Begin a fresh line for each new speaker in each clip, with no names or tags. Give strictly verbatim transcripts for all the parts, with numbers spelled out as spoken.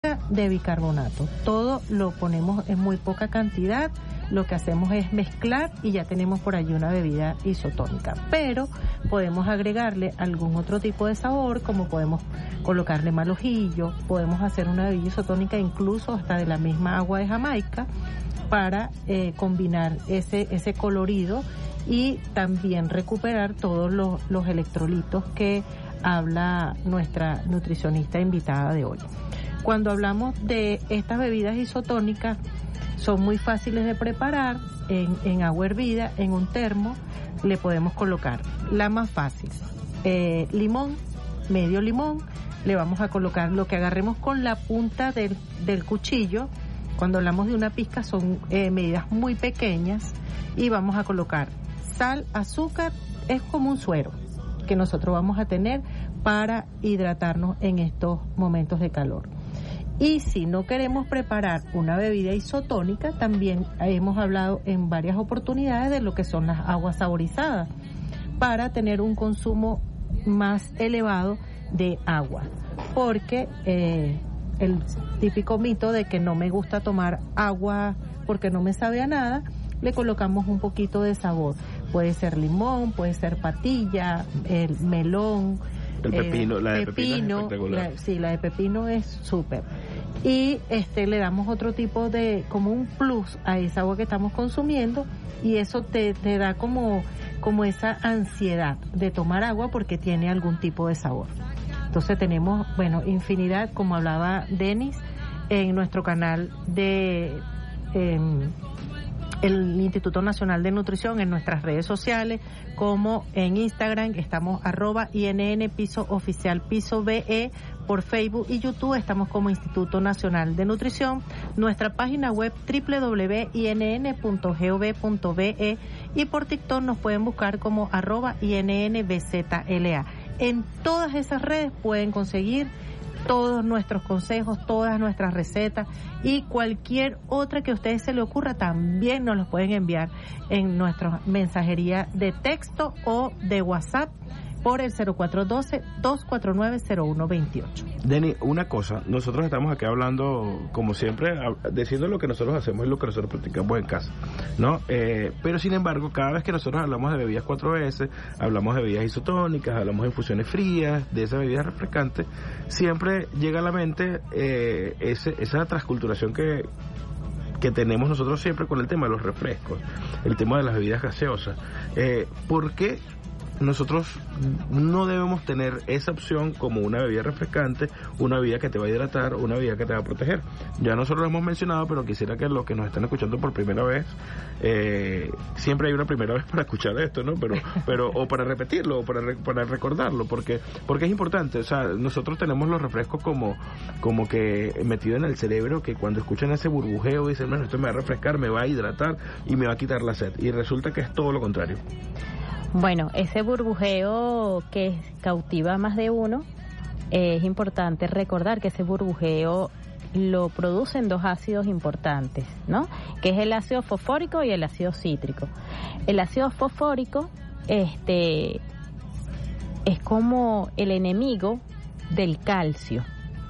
isotónica de bicarbonato. Todo lo ponemos en muy poca cantidad, lo que hacemos es mezclar y ya tenemos por allí una bebida isotónica. Pero podemos agregarle algún otro tipo de sabor, como podemos colocarle malojillo, podemos hacer una bebida isotónica incluso hasta de la misma agua de Jamaica para eh, combinar ese, ese colorido y también recuperar todos los, los electrolitos que habla nuestra nutricionista invitada de hoy. Cuando hablamos de estas bebidas isotónicas, son muy fáciles de preparar en, en agua hervida, en un termo, le podemos colocar la más fácil, eh, limón, medio limón, le vamos a colocar lo que agarremos con la punta del, del cuchillo. Cuando hablamos de una pizca son eh, medidas muy pequeñas y vamos a colocar sal, azúcar, es como un suero que nosotros vamos a tener para hidratarnos en estos momentos de calor. Y si no queremos preparar una bebida isotónica, también hemos hablado en varias oportunidades de lo que son las aguas saborizadas, para tener un consumo más elevado de agua. Porque eh, el típico mito de que no me gusta tomar agua porque no me sabe a nada, le colocamos un poquito de sabor. Puede ser limón, puede ser patilla, el melón,
el pepino,
eh,
la de
pepino,
pepino es espectacular.
La, sí, la de pepino es súper. Y este le damos otro tipo de, como un plus a esa agua que estamos consumiendo, y eso te, te da como, como esa ansiedad de tomar agua porque tiene algún tipo de sabor. Entonces tenemos, bueno, infinidad, como hablaba Denis, en nuestro canal de eh, el Instituto Nacional de Nutrición, en nuestras redes sociales, como en Instagram, estamos arroba I N N piso oficial piso B E, por Facebook y YouTube estamos como Instituto Nacional de Nutrición, nuestra página web doble u doble u doble u punto i n n punto gov punto b e y por TikTok nos pueden buscar como arroba I N N B Z L A. En todas esas redes pueden conseguir todos nuestros consejos, todas nuestras recetas y cualquier otra que a ustedes se le ocurra, también nos los pueden enviar en nuestra mensajería de texto o de WhatsApp por el cero cuatro uno dos, dos cuatro nueve, cero uno dos ocho.
Denny, una cosa, nosotros estamos aquí hablando, como siempre, diciendo lo que nosotros hacemos y lo que nosotros practicamos en casa, ¿no? Eh, pero sin embargo, cada vez que nosotros hablamos de bebidas cuatro ese, hablamos de bebidas isotónicas, hablamos de infusiones frías, de esas bebidas refrescantes, siempre llega a la mente eh, ese, esa transculturación que que tenemos nosotros siempre con el tema de los refrescos, el tema de las bebidas gaseosas. Eh, ¿Por qué nosotros no debemos tener esa opción como una bebida refrescante, una bebida que te va a hidratar, una bebida que te va a proteger? Ya nosotros lo hemos mencionado, pero quisiera que los que nos están escuchando por primera vez, eh, siempre hay una primera vez para escuchar esto, ¿no? Pero, pero o para repetirlo, o para, para recordarlo, porque, porque es importante. O sea, nosotros tenemos los refrescos como, como que metido en el cerebro, que cuando escuchan ese burbujeo dicen, bueno, esto me va a refrescar, me va a hidratar y me va a quitar la sed. Y resulta que es todo lo contrario.
Bueno, ese burbujeo que cautiva a más de uno, eh, es importante recordar que ese burbujeo lo producen dos ácidos importantes, ¿no? Que es el ácido fosfórico y el ácido cítrico. El ácido fosfórico, este, es como el enemigo del calcio.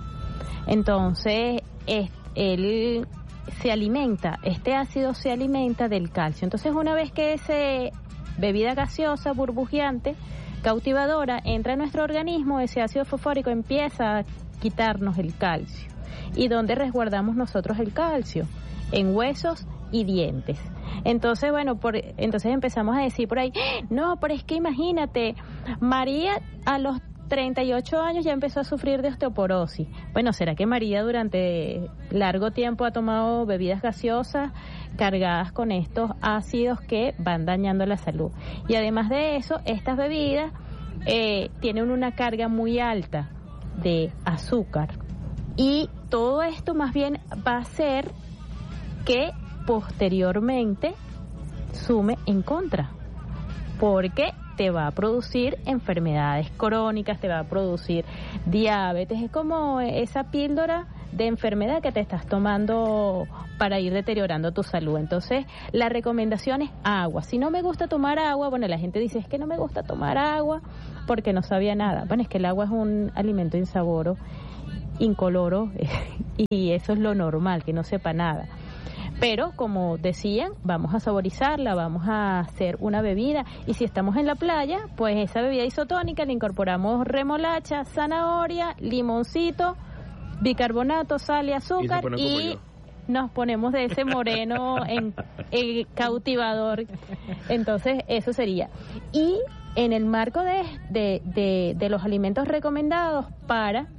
Entonces, es, él se alimenta, este ácido se alimenta del calcio. Entonces, una vez que ese bebida gaseosa, burbujeante, cautivadora, entra en nuestro organismo, ese ácido fosfórico empieza a quitarnos el calcio. ¿Y dónde resguardamos nosotros el calcio? En huesos y dientes. Entonces, bueno, por, entonces empezamos a decir por ahí, no, pero es que imagínate, María a los treinta y ocho años ya empezó a sufrir de osteoporosis. Bueno, ¿será que María durante largo tiempo ha tomado bebidas gaseosas cargadas con estos ácidos que van dañando la salud? Y además de eso, estas bebidas eh, tienen una carga muy alta de azúcar. Y todo esto más bien va a hacer que posteriormente sume en contra, porque te va a producir enfermedades crónicas, te va a producir diabetes. Es como esa píldora de enfermedad que te estás tomando para ir deteriorando tu salud. Entonces, la recomendación es agua. Si no me gusta tomar agua, bueno, la gente dice, es que no me gusta tomar agua porque no sabía nada. Bueno, es que el agua es un alimento insaboro incoloro y eso es lo normal, que no sepa nada. Pero, como decían, vamos a saborizarla, vamos a hacer una bebida. Y si estamos en la playa, pues esa bebida isotónica le incorporamos remolacha, zanahoria, limoncito, bicarbonato, sal y azúcar y, y nos ponemos de ese moreno en, en cautivador. Entonces, eso sería. Y en el marco de, de, de, de los alimentos recomendados para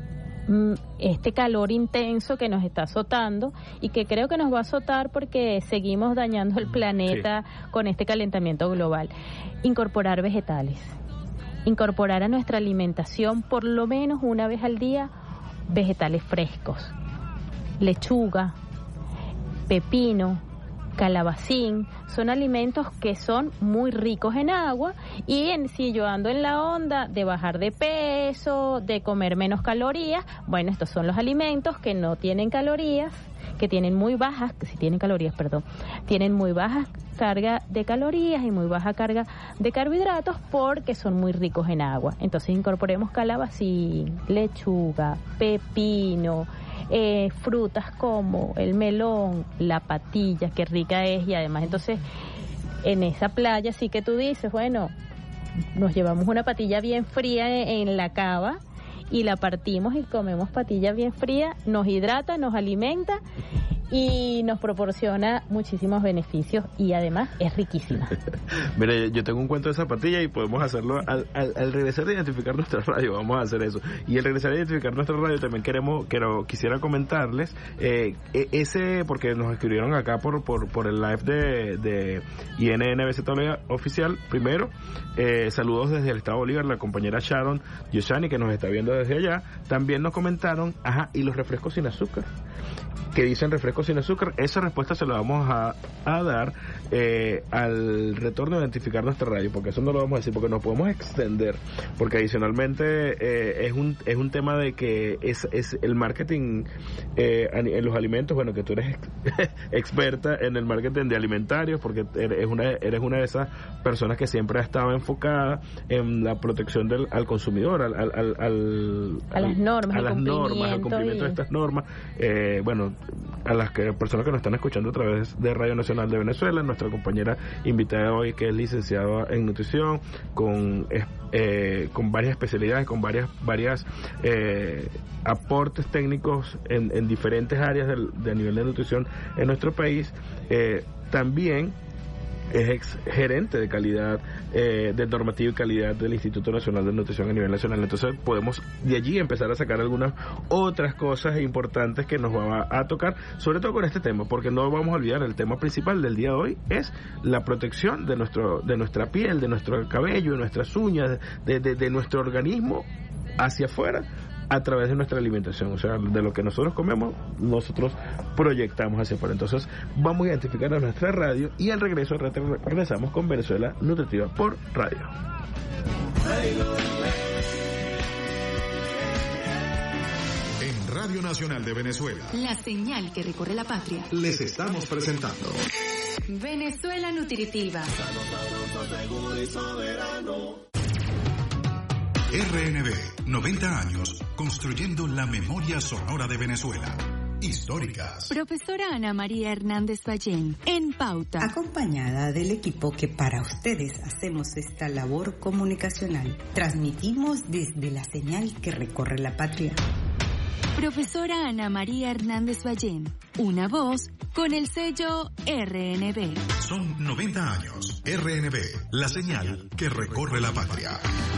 este calor intenso que nos está azotando y que creo que nos va a azotar porque seguimos dañando el planeta sí. con este calentamiento global. Incorporar vegetales, incorporar a nuestra alimentación por lo menos una vez al día vegetales frescos, lechuga, pepino, calabacín, son alimentos que son muy ricos en agua y en, si yo ando en la onda de bajar de peso, de comer menos calorías, bueno, estos son los alimentos que no tienen calorías, que tienen muy bajas, que si tienen calorías, perdón, tienen muy baja carga de calorías y muy baja carga de carbohidratos porque son muy ricos en agua. Entonces incorporemos calabacín, lechuga, pepino, Eh, frutas como el melón, la patilla, que rica es, y además entonces en esa playa sí que tú dices, bueno, nos llevamos una patilla bien fría en, en la cava y la partimos y comemos patilla bien fría, nos hidrata, nos alimenta y nos proporciona muchísimos beneficios y además es riquísima.
Mira, yo tengo un cuento de zapatilla y podemos hacerlo al, al, al regresar a identificar nuestra radio, vamos a hacer eso. Y al regresar a identificar nuestra radio también queremos, quiero, quisiera comentarles eh, ese, porque nos escribieron acá por por, por el live de, de I N N B Z oficial, primero, eh, saludos desde el estado de Bolívar, la compañera Sharon Yosani que nos está viendo desde allá, también nos comentaron, ajá, y los refrescos sin azúcar, que dicen refrescos sin azúcar. Esa respuesta se la vamos a, a dar eh, al retorno de identificar nuestra radio, porque eso no lo vamos a decir, porque nos podemos extender, porque adicionalmente eh, es un es un tema de que es, es el marketing eh, en los alimentos, bueno, que tú eres ex, experta en el marketing de alimentarios, porque eres una, eres una de esas personas que siempre ha estado enfocada en la protección del al consumidor, al, al, al, al
a las normas,
a las normas, al cumplimiento
y...
de estas normas. Eh, bueno, a las que, personas que nos están escuchando a través de Radio Nacional de Venezuela, nuestra compañera invitada de hoy, que es licenciada en nutrición, con eh, con varias especialidades, con varias varias eh, aportes técnicos en, en diferentes áreas del, de nivel de nutrición en nuestro país. Eh, también es ex gerente de calidad, eh, de normativa y calidad del Instituto Nacional de Nutrición a nivel nacional. Entonces podemos de allí empezar a sacar algunas otras cosas importantes que nos va a, a tocar, sobre todo con este tema, porque no vamos a olvidar, el tema principal del día de hoy es la protección de nuestro de nuestra piel, de nuestro cabello, de nuestras uñas, de, de, de nuestro organismo hacia afuera, a través de nuestra alimentación, o sea, de lo que nosotros comemos, nosotros proyectamos hacia afuera. Entonces, vamos a identificar a nuestra radio y al regreso regresamos con Venezuela Nutritiva por radio.
En Radio Nacional de Venezuela,
la señal que recorre la patria,
les estamos presentando
Venezuela Nutritiva.
R N B, noventa años, construyendo la memoria sonora de Venezuela. Históricas.
Profesora Ana María Hernández Ballén, en Pauta.
Acompañada del equipo que para ustedes hacemos esta labor comunicacional. Transmitimos desde la señal que recorre la patria.
Profesora Ana María Hernández Ballén, una voz con el sello R N B.
Son noventa años. R N B, la señal que recorre la patria.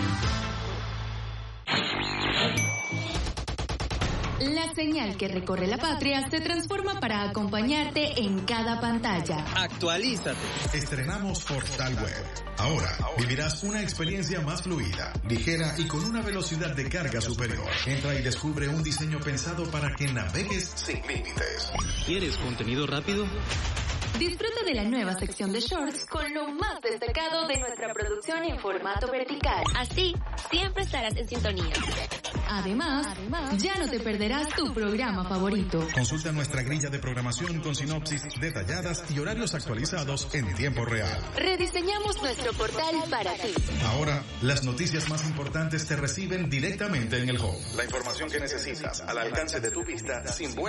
La señal que recorre la patria se transforma para acompañarte en cada pantalla.
Actualízate.
Estrenamos Portal Web. Ahora vivirás una experiencia más fluida, ligera y con una velocidad de carga superior. Entra y descubre un diseño pensado para que navegues sin límites.
¿Quieres contenido rápido?
Disfruta de la nueva sección de shorts con lo más destacado de nuestra producción en formato vertical.
Así, siempre estarás en sintonía.
Además, ya no te perderás tu programa favorito.
Consulta nuestra grilla de programación con sinopsis detalladas y horarios actualizados en tiempo real.
Rediseñamos nuestro portal para ti.
Ahora, las noticias más importantes te reciben directamente en el home. La información que necesitas al alcance de tu vista sin vuelta.